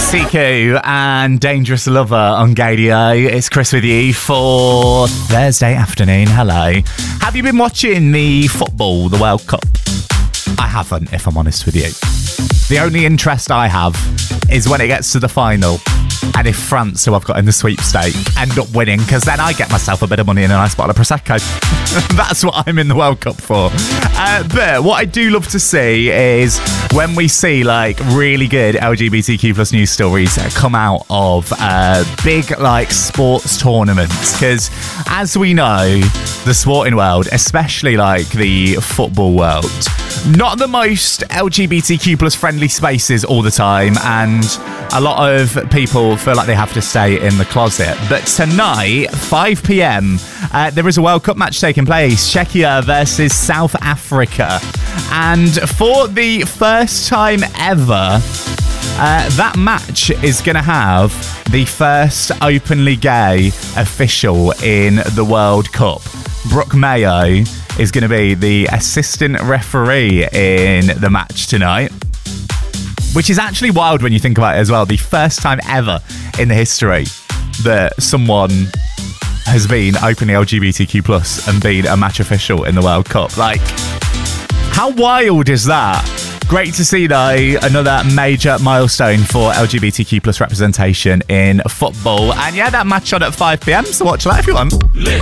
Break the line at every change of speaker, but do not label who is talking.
Siku and Dangerous Lover on Gadio. It's Chris with you for Thursday afternoon. Hello. Have you been watching the football, the World Cup? I haven't, if I'm honest with you. The only interest I have is when it gets to the final and if France, who I've got in the sweepstake, end up winning, because then I get myself a bit of money and a nice bottle of Prosecco. That's what I'm in the World Cup for. But what I do love to see is when we see like really good LGBTQ plus news stories that come out of big like sports tournaments, because as we know, the sporting world, especially like the football world, not the most LGBTQ plus friendly spaces all the time, and a lot of people feel like they have to stay in the closet. But tonight, 5 p.m, there is a World Cup match taking place, Czechia versus South Africa. And for the first time ever, that match is going to have the first openly gay official in the World Cup. Brooke Mayo is going to be the assistant referee in the match tonight, which is actually wild when you think about it as well. The first time ever in the history that someone has been openly LGBTQ plus and been a match official in the World Cup. Like, how wild is that? Great to see, though, another major milestone for LGBTQ plus representation in football. And yeah, that match on at 5 p.m, so watch that if you want.